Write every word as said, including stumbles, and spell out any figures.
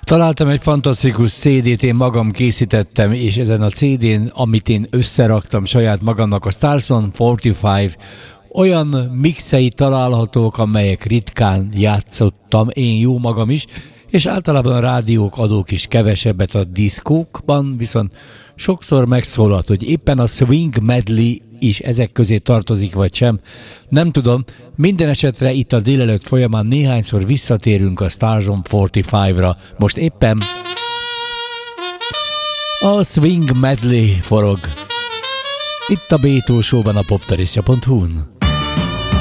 Találtam egy fantasztikus cé dét, én magam készítettem, és ezen a cé dén, amit én összeraktam saját magamnak, a Starson negyvenöt, olyan mixei találhatók, amelyek ritkán játszottam, én jó magam is, és általában a rádiók adók is kevesebbet a diszkókban, viszont sokszor megszólalt, hogy éppen a Swing Medley is ezek közé tartozik, vagy sem. Nem tudom, minden esetre itt a délelőtt folyamán néhányszor visszatérünk a Starson negyvenötre. Most éppen a Swing Medley forog. Itt a bé-túl Show-ban a poptarisztja pont hu-n.